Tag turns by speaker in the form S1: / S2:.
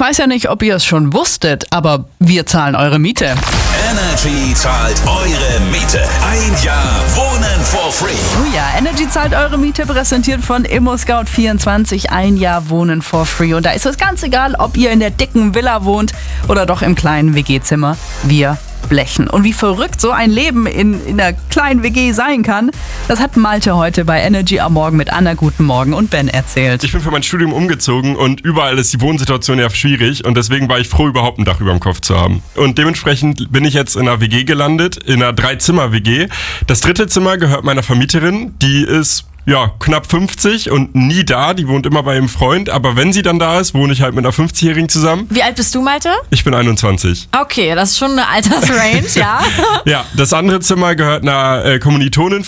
S1: weiß ja nicht, ob ihr es schon wusstet, aber wir zahlen eure Miete.
S2: Energy zahlt eure Miete. Ein Jahr Wohnen for free.
S1: Oh ja, Energy zahlt eure Miete, präsentiert von ImmoScout24. Ein Jahr Wohnen for free. Und da ist es ganz egal, ob ihr in der dicken Villa wohnt oder doch im kleinen WG-Zimmer. Wir blechen. Und wie verrückt so ein Leben in einer kleinen WG sein kann, das hat Malte heute bei Energy am Morgen mit Anna Guten Morgen und Ben erzählt.
S3: Ich bin für mein Studium umgezogen und überall ist die Wohnsituation ja schwierig und deswegen war ich froh, überhaupt ein Dach über dem Kopf zu haben. Und dementsprechend bin ich jetzt in einer WG gelandet, in einer 3-Zimmer-WG. Das 3. Zimmer gehört meiner Vermieterin, die ist knapp 50 und nie da, die wohnt immer bei einem Freund, aber wenn sie dann da ist, wohne ich halt mit einer 50-Jährigen zusammen.
S4: Wie alt bist du, Malte?
S3: Ich bin 21.
S4: Okay, das ist schon eine Altersrange, ja.
S3: Ja, das andere Zimmer gehört einer Kommilitonin